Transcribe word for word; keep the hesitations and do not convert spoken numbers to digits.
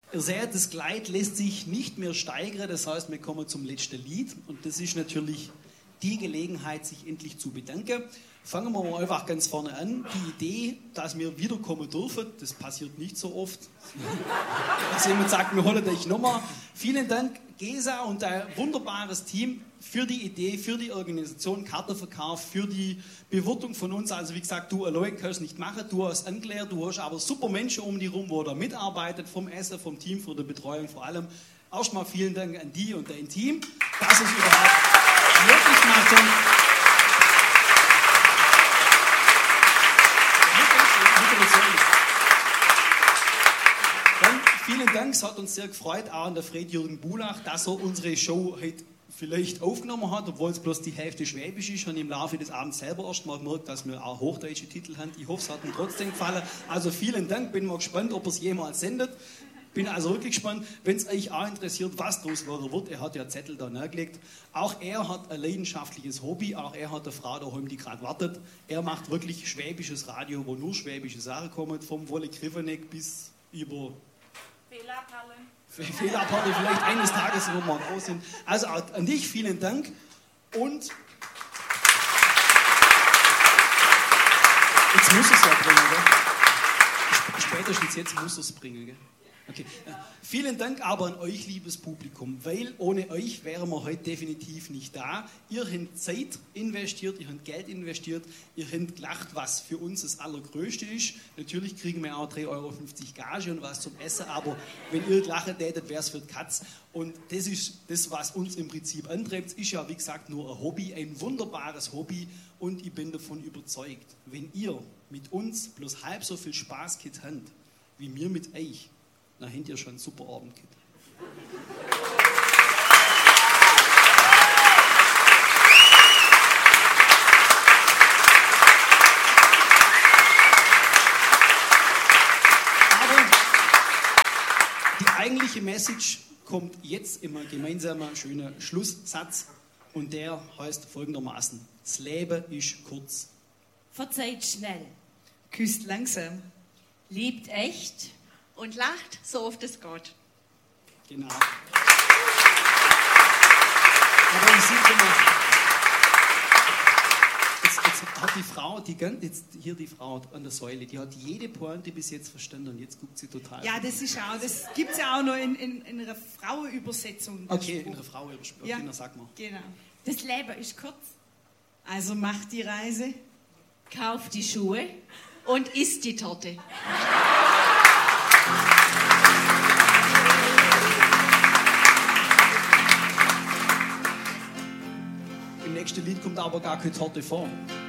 Ihr seht, das Kleid lässt sich nicht mehr steigern, das heißt, wir kommen zum letzten Lied und das ist natürlich die Gelegenheit, sich endlich zu bedanken. Fangen wir mal einfach ganz vorne an. Die Idee, dass wir wiederkommen dürfen, das passiert nicht so oft. Dass jemand sagt, wir holen dich nochmal. Vielen Dank, Gesa und ein wunderbares Team für die Idee, für die Organisation, Kartenverkauf, für die Bewirtung von uns. Also wie gesagt, du allein kannst nicht machen, du hast angeklärt, du hast aber super Menschen um dich rum, wo da mitarbeitet, vom Essen, vom Team, von der Betreuung vor allem. Erstmal vielen Dank an die und dein Team, dass es überhaupt möglich machen. Dann vielen Dank, es hat uns sehr gefreut, auch an der Fred-Jürgen Bulach, dass er unsere Show heute vielleicht aufgenommen hat, obwohl es bloß die Hälfte Schwäbisch ist und im Laufe des Abends selber erst mal gemerkt, dass wir auch hochdeutsche Titel haben. Ich hoffe, es hat ihm trotzdem gefallen. Also vielen Dank, bin mal gespannt, ob er es jemals sendet. Bin also wirklich gespannt, wenn es euch auch interessiert, was daraus wird. Er hat ja Zettel da nahegelegt. Auch er hat ein leidenschaftliches Hobby, auch er hat eine Frau daheim, die gerade wartet. Er macht wirklich schwäbisches Radio, wo nur schwäbische Sachen kommen, vom Wolle Griffeneck bis über Fehlerpalle. Fehlerpalle, vielleicht eines Tages, wenn wir groß sind. Also an dich vielen Dank und jetzt muss es ja bringen, gell? Spätestens jetzt muss es bringen, gell? Okay. Vielen Dank aber an euch, liebes Publikum, weil ohne euch wären wir heute definitiv nicht da. Ihr habt Zeit investiert, ihr habt Geld investiert, ihr habt gelacht, was für uns das Allergrößte ist. Natürlich kriegen wir auch drei Euro fünfzig Gage und was zum Essen, aber wenn ihr gelacht hättet, wäre es für die Katz. Und das ist das, was uns im Prinzip antreibt. Es ist ja, wie gesagt, nur ein Hobby, ein wunderbares Hobby und ich bin davon überzeugt, wenn ihr mit uns bloß halb so viel Spaß gehabt habt, wie wir mit euch, dann habt ihr schon einen super Abend gehabt. Aber die eigentliche Message kommt jetzt immer gemeinsamer schöner Schlusssatz und der heißt folgendermaßen: Das Leben ist kurz. Verzeiht schnell. Küsst langsam. Liebt echt. Und lacht, so oft es geht. Genau. Aber ich sehe immer, jetzt, jetzt hat die Frau, die, jetzt hier die Frau an der Säule, die hat jede Pointe bis jetzt verstanden und jetzt guckt sie total. Ja, das ist auch, das gibt es ja auch noch in, in, in einer Frauenübersetzung. Okay, in einer Frauenübersetzung, ja, okay, sag mal. Genau. Das Leben ist kurz. Also macht die Reise. Kauft die Schuhe. Und isst die Torte. Im nächsten Lied kommt aber gar keine Torte vor.